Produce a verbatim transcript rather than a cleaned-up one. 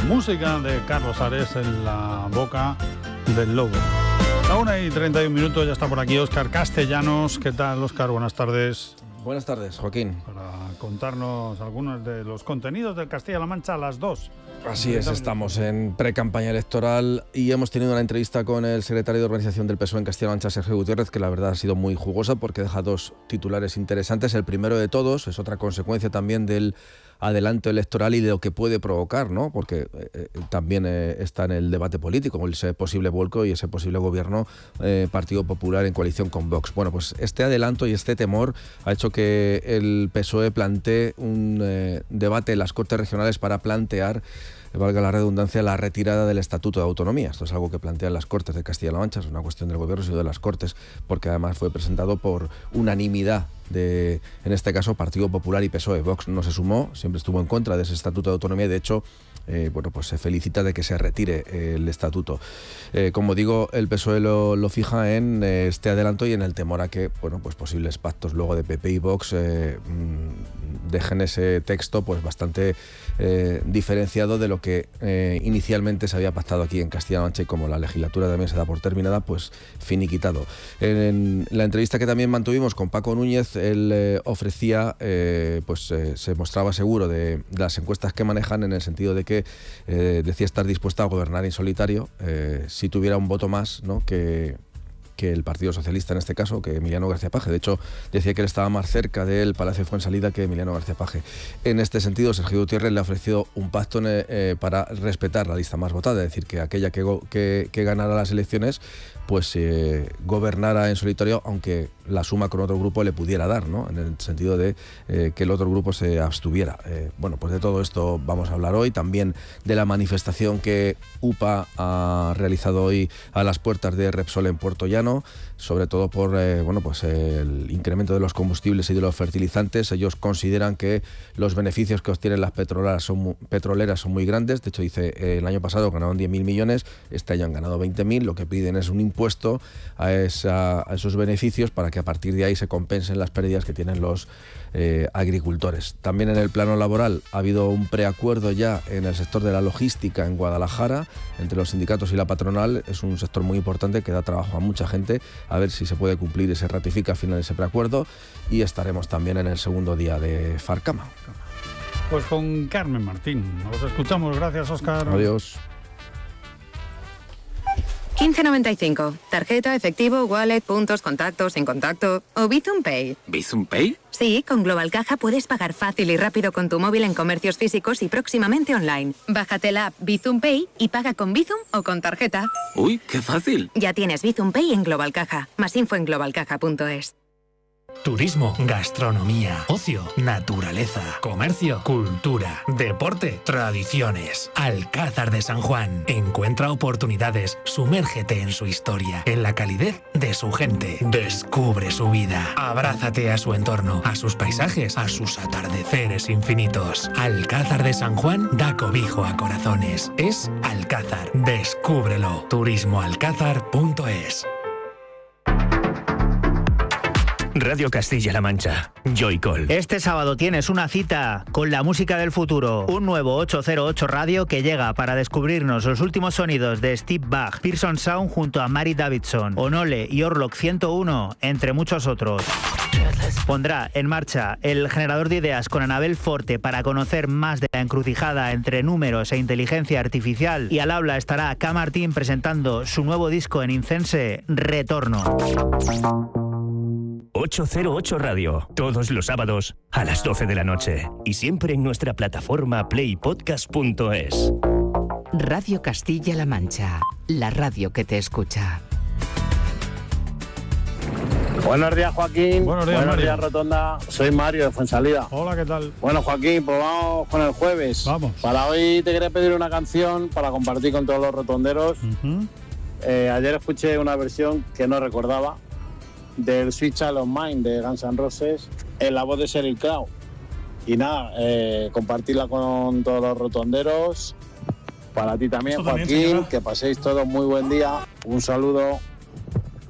música de Carlos Ares en la boca del lobo. A una y treinta y un minutos, ya está por aquí Óscar Castellanos. ¿Qué tal, Óscar? Buenas tardes. Buenas tardes, Joaquín. Para contarnos algunos de los contenidos del Castilla-La Mancha a las dos. Así es, estamos en pre-campaña electoral y hemos tenido una entrevista con el secretario de Organización del P S O E en Castilla-La Mancha, Sergio Gutiérrez, que la verdad ha sido muy jugosa porque deja dos titulares interesantes. El primero de todos es otra consecuencia también del adelanto electoral y de lo que puede provocar, ¿no? Porque eh, también eh, está en el debate político ese posible vuelco y ese posible gobierno eh, Partido Popular en coalición con Vox. Bueno, pues este adelanto y este temor ha hecho que el P S O E plantee un eh, debate en las Cortes Regionales para plantear, valga la redundancia, la retirada del Estatuto de Autonomía. Esto es algo que plantean las Cortes de Castilla-La Mancha, es una cuestión del gobierno, sino de las Cortes, porque además fue presentado por unanimidad de, en este caso, Partido Popular y P S O E. Vox no se sumó, siempre estuvo en contra de ese Estatuto de Autonomía y, de hecho, eh, bueno, pues se felicita de que se retire el Estatuto. Eh, como digo, el P S O E lo, lo fija en eh, este adelanto y en el temor a que, bueno, pues posibles pactos luego de P P y Vox eh, dejen ese texto pues bastante eh, diferenciado de lo que eh, inicialmente se había pactado aquí en Castilla-La Mancha, y como la legislatura también se da por terminada, pues finiquitado. En, en la entrevista que también mantuvimos con Paco Núñez, él eh, ofrecía, eh, pues eh, se mostraba seguro de, de las encuestas que manejan, en el sentido de que eh, decía estar dispuesta a gobernar en solitario eh, si tuviera un voto más, ¿no?, que que el Partido Socialista en este caso, que Emiliano García Paje. De hecho, decía que él estaba más cerca del Palacio de Fuensalida que Emiliano García Paje. En este sentido, Sergio Gutiérrez le ha ofrecido un pacto eh, para respetar la lista más votada, es decir, que aquella que, que, que ganara las elecciones pues eh, gobernara en solitario, aunque la suma con otro grupo le pudiera dar, ¿no?, en el sentido de eh, que el otro grupo se abstuviera. Eh, bueno, pues de todo esto vamos a hablar hoy, también de la manifestación que U P A ha realizado hoy a las puertas de Repsol en Puerto Llano, sobre todo por eh, bueno, pues el incremento de los combustibles y de los fertilizantes. Ellos consideran que los beneficios que obtienen las petroleras son muy, petroleras son muy grandes. De hecho, dice, eh, el año pasado ganaron diez mil millones, este año han ganado veinte mil. Lo que piden es un impuesto a, esa, a esos beneficios para que a partir de ahí se compensen las pérdidas que tienen los eh, agricultores. También en el plano laboral ha habido un preacuerdo ya en el sector de la logística en Guadalajara entre los sindicatos y la patronal. Es un sector muy importante que da trabajo a mucha gente. A ver si se puede cumplir y se ratifica al final ese preacuerdo, y estaremos también en el segundo día de Farcama. Pues con Carmen Martín. Nos escuchamos. Gracias, Óscar. Adiós. quince noventa y cinco. Tarjeta, efectivo, wallet, puntos, contactos, sin contacto o Bizum Pay. ¿Bizum Pay? Sí, con Global Caja puedes pagar fácil y rápido con tu móvil en comercios físicos y próximamente online. Bájate la app Bizum Pay y paga con Bizum o con tarjeta. ¡Uy, qué fácil! Ya tienes Bizum Pay en Global Caja. Más info en global caja punto es. Turismo, gastronomía, ocio, naturaleza, comercio, cultura, deporte, tradiciones. Alcázar de San Juan. Encuentra oportunidades, sumérgete en su historia, en la calidez de su gente. Descubre su vida. Abrázate a su entorno, a sus paisajes, a sus atardeceres infinitos. Alcázar de San Juan da cobijo a corazones. Es Alcázar. Descúbrelo. turismo alcázar punto es. Radio Castilla-La Mancha, Joycall. Este sábado tienes una cita con la música del futuro. Un nuevo ochocientos ocho Radio que llega para descubrirnos los últimos sonidos de Steve Bach, Pearson Sound junto a Mary Davidson, Onole y Orlock ciento uno, entre muchos otros. Pondrá en marcha el generador de ideas con Anabel Forte para conocer más de la encrucijada entre números e inteligencia artificial, y al habla estará K. Martín presentando su nuevo disco en Incense, Retorno. ochocientos ocho Radio, todos los sábados a las doce de la noche y siempre en nuestra plataforma play podcast punto es. Radio Castilla-La Mancha, la radio que te escucha. Buenos días, Joaquín. Buenos días, Buenos Mario. días, Rotonda. Soy Mario de Fuensalida. Hola, ¿qué tal? Bueno, Joaquín, pues vamos con el jueves. Vamos. Para hoy te quería pedir una canción para compartir con todos los rotonderos. Uh-huh. Eh, ayer escuché una versión que no recordaba, del Sweet Child of Mine de Guns N' Roses, en la voz de Sheryl Crow. Y nada, eh, compartirla con todos los rotonderos. Para ti también, Eso también, Joaquín, señora. que paséis todos muy buen día. Un saludo.